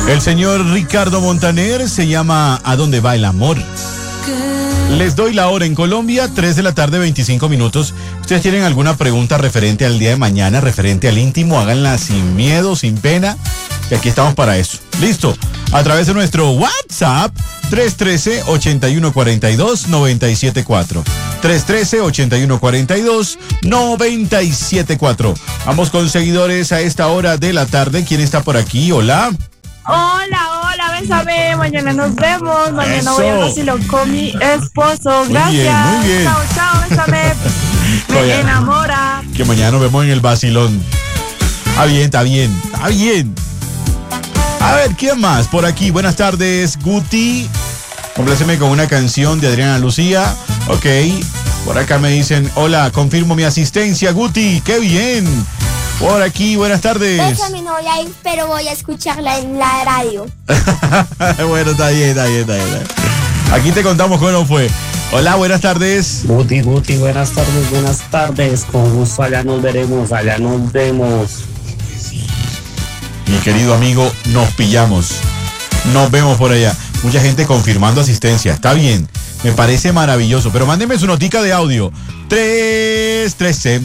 El señor Ricardo Montaner se llama ¿A dónde va el amor? Les doy la hora en Colombia, 3 de la tarde, 25 minutos. ¿Ustedes tienen alguna pregunta referente al día de mañana, referente al íntimo? Háganla sin miedo, sin pena, que aquí estamos para eso. Listo. A través de nuestro WhatsApp, 313-8142-974. 313-8142-974. Vamos con seguidores a esta hora de la tarde. ¿Quién está por aquí? Hola. Hola, bésame, mañana nos vemos, mañana voy al vacilón con mi esposo, gracias. Muy bien. Chao, bésame, me enamora. Que mañana nos vemos en el vacilón. Está bien. A ver, ¿quién más por aquí? Buenas tardes, Guti. Compláceme con una canción de Adriana Lucía. Ok, por acá me dicen, hola, confirmo mi asistencia, Guti, qué bien. Por aquí, buenas tardes. Bésame, no voy a ir, pero voy a escucharla en la radio. Bueno, está bien. Aquí te contamos cómo fue. Hola, buenas tardes. Guti, buenas tardes. Con gusto, allá nos vemos. Mi querido amigo, nos pillamos. Nos vemos por allá. Mucha gente confirmando asistencia. Está bien. Me parece maravilloso. Pero mándeme su notica de audio. 313